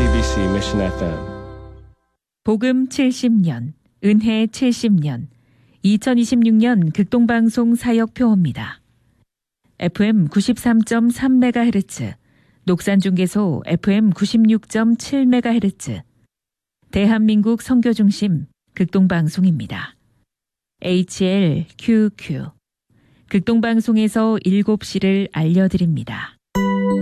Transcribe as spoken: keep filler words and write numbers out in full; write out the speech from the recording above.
씨비씨 Mission 에프엠 복음 칠십 년, 은혜 칠십 년, 이천이십육 년 극동방송 사역표입니다. 에프엠 구십삼 점 삼 메가헤르츠, 녹산중계소 에프엠 구십육 점 칠 메가헤르츠, 대한민국 선교중심 극동방송입니다. 에이치엘큐큐, 극동방송에서 일곱 시를 알려드립니다.